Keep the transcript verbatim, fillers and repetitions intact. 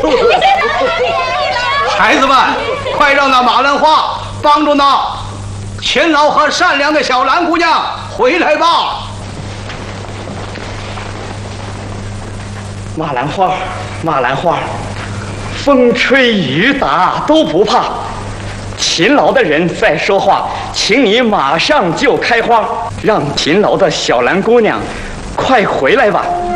孩子们，快让那马兰花帮助那勤劳和善良的小兰姑娘回来吧。 马兰花，马兰花，风吹雨打都不怕。勤劳的人在说话，请你马上就开花，让勤劳的小兰姑娘快回来吧。